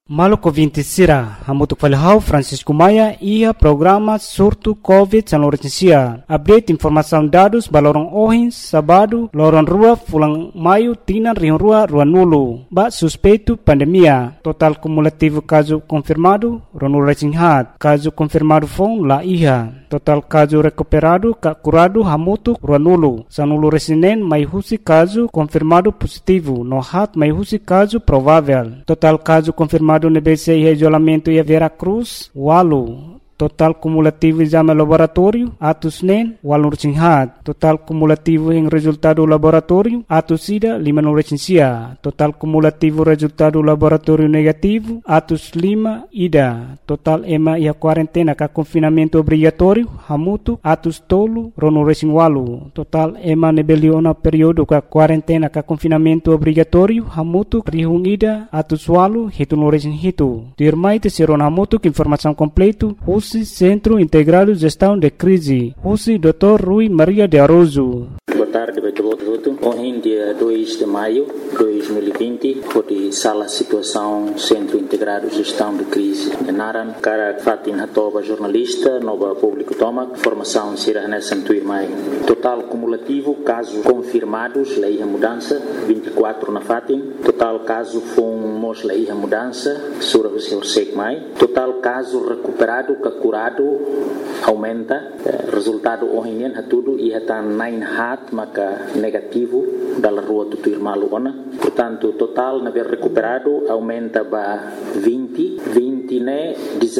Malu COVID sira, hamutuk falhau Francisco Maia ia programa surto COVID-19 Indonesia. Update informação dados balorong ohin sabado lorong rua fulang maio tina rion rua nulu. Ba suspeito pandemia. Total cumulativo caso confirmado ronul recinghat. Caso confirmado fong la iha. Total caso recuperado ka curado hamutuk nulu. Sanulu resinen mai husi caso confirmado positivo. No hat mai husi caso provável. Total caso confirmado no BC e isolamento e Vera Cruz, Walu. Total cumulativo exame laboratório, atos NEN, Walu Recinghat. Total cumulativo em resultado laboratório, atos SIDA, 5 recensia. Total cumulativo resultado laboratório negativo, atos 5 IDA. Total EMA e a quarentena com confinamento obrigatório, Hamutu, atos tolo, Rono Recing Walu. Total EMA nebeliona período com quarentena com confinamento obrigatório, Hamutu, Rihung IDA, atos Walu, Hitu no Recing Hitu. Dirmai te seron Hamutu, informação completo, Centro Integrado de Gestão de Crise, Husi Dr. Rui Maria de Aroso. Boa tarde, hoje dia 2 de maio de 2020, foi sala situação Centro Integrado de Gestão de Crise de Naran, cara Fatin Hatoba, jornalista, nova público toma, formação Sira Hanessan Tuirmai. Total cumulativo, casos confirmados, lei mudança, 24 na Fatin. Total caso fomos lei mudança, Sura Hussein Mai. Total caso recuperado, curado, aumenta. Resultado hoje tudo e está 9 hat, maka negativo da rua Tutuirmalu ona. Portanto, total na ver recuperado aumenta para 20 né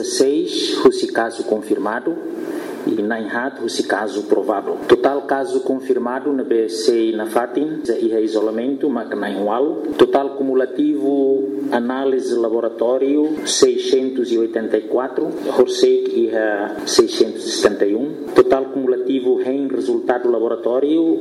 16 esse caso confirmado e 9 hat esse caso provável. Total caso confirmado na BC na Fatin e isolamento maka 9 wal. Total cumulativo análise laboratório 684, Horsek e 671. Total cumulativo em resultado laboratório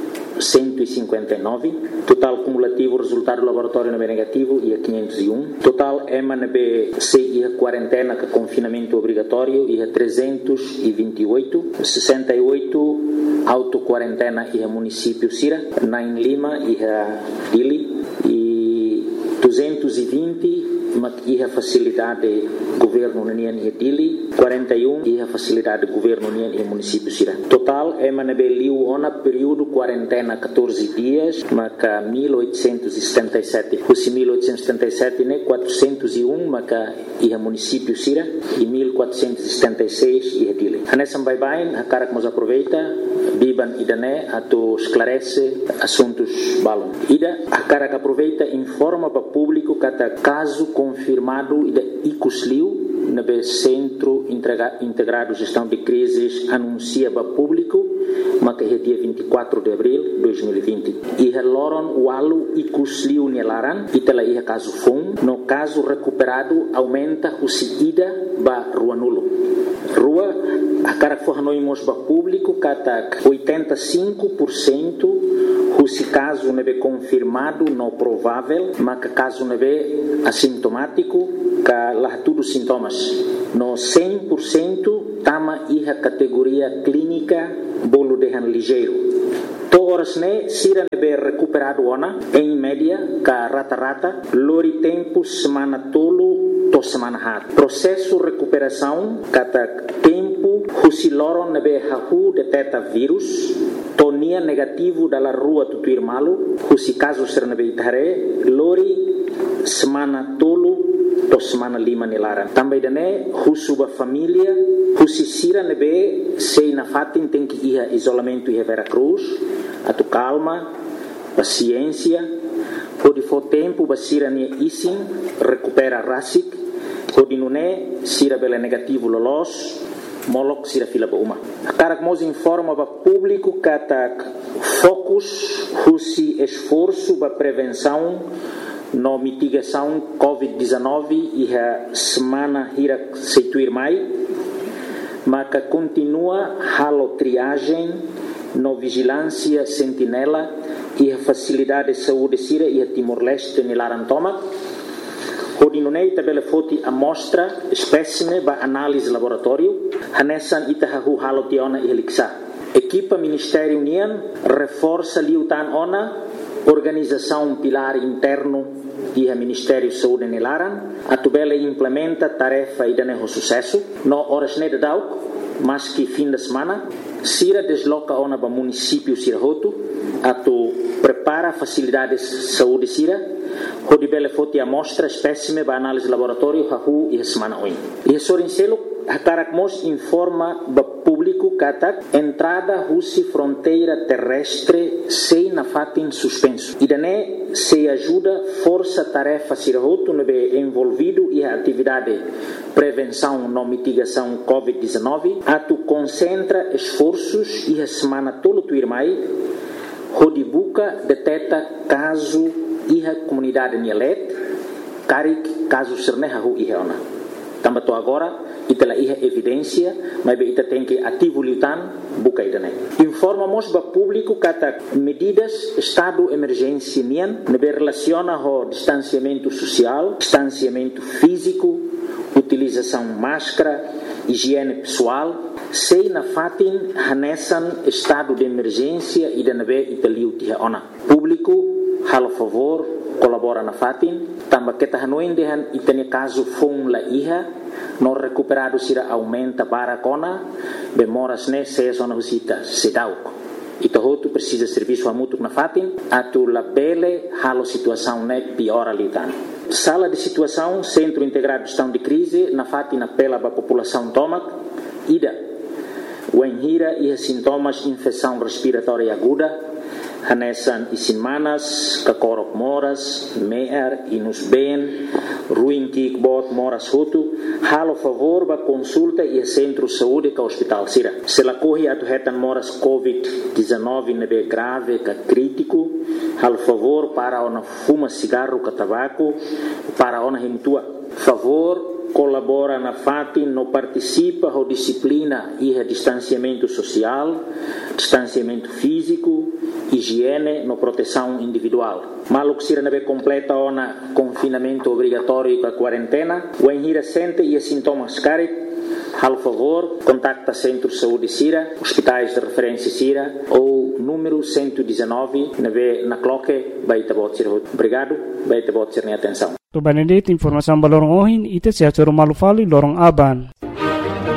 159. Total cumulativo resultado laboratório na B negativo e 501. Total EMA na BC e a quarentena com confinamento obrigatório e 328. 68 auto-quarentena e a município Sira, 9 Lima e a Dili e 220 e a facilidade governo União e Dili, 41 e a facilidade governo União e município Sira. Total é manabeliu ona período quarentena 14 dias, maca 1877. Os 1877 né 401 maca e a município Sira e 1476 e a Dili. Anessa bye a cara que nos aproveita biban idane ato esclarece assuntos balon. Ida a cara que aproveita informa para público cada caso confirmado ida icusliu na Centro Integrado de Gestão de Crises anuncia para público mas é dia 24 de abril de 2020 e loron walu icusliu nelaran e tela ia caso fun no caso recuperado aumenta o ida ba rua nulo rua a cara que for noimos ba público kata 85% se caso nebe confirmado não provável mas caso nebe assintomático ka lá tudo sintomas no 100% tama iha categoria clínica bolo dehan ligeiro toras ne sira nebe recuperado ona em média ka rata-rata lori tempo semana tolo to semana hat processo recuperação kata tempo husi loron nebe hahu detecta vírus tonia negativo dalla rua Tutuirmalu husi caso ser nebe itare lori semana tolo to semana 5 nilaran também dane husuba família husi sira nebe sei na Fatin tem que ir isolamento e Vera Cruz atu calma paciência pode for tempo basira ne isin recupera rasik pode nune sira bela negativo lolos molok sira fila uma a cara que nos informa para público kata focus husi esforço para prevenção no mitigação COVID-19 e a semana hira seituir mai mas continua halo triagem no vigilância sentinela e a facilidade de saúde sira e a Timor-Leste nilarantoma Hodinunei tabela foti amostra espécime ba análise laboratório hanessan itahahu halo tiona e heliksa equipa Ministério União reforça liutan ona organização pilar interno e o Ministério de Saúde nelaran, a tubela implementa tarefa e dane sucesso, no horas neda dauk, mas que fim de semana, Sira desloca ona para município Sirahoto, a tu prepara facilidades de saúde Sira, onde bele foti amostra espécime para análise laboratório hahu e semana oin. E sorincelo Hakarakmos informa ba público katak entrada husi fronteira terrestre sem na fatin suspenso. E dané se ajuda força tarefa Sirahoto nebe envolvido e a atividade prevenção no mitigação COVID-19 a tu concentra esforços e a semana tolo tu irmai hodibuka deteta caso e a comunidade Nielet karik caso sernehahu e ona. Tambato agora itala iha evidência, mas ita tem que ativo lutan buka idane. Informamos ba público kata medidas estado emergência nian nebe relaciona ho distanciamento social, distanciamento físico, utilização máscara, higiene pessoal, sei na fatin hanesan estado de emergência e nebe italiu tiha ona. Público halo favor colabora na fatin, tamba kita hanuin dehan itane caso fong la iha no recuperado sira aumenta para kona bemoras ne se zona husita sedauk ito hotu precisa serviço amutuk na fatin atu la bele halo situação ne piora litan sala de situação centro integrado de gestão de crise na fatin apela ba população tomak ida wenhira e sintomas infecção respiratória aguda hanesan isinmanas, kakorok moras, meer, inus ben, ruim kikbot moras hutu, halo favor ba consulta e centro de saúde ka hospital Sira. Se la corre atu hetan moras COVID-19 nebe grave ka crítico, halo favor para ona fuma cigarro ka tabaco, para ona himtua. Favor colabora na FATI, no participa a disciplina e a distanciamento social, distanciamento físico, higiene, no proteção individual. Maluk sira nebe completa ona confinamento obrigatório com a quarentena, o enhira sente e sintomas carit, hal favor, contacta Centro de Saúde Sira, hospitais de referência Sira, ou número 119, nebe na cloque, baita bot Sira. Obrigado, baita bot Sira, atenção. To Benedict informação balorong ohin ite sia malu fali lorong aban.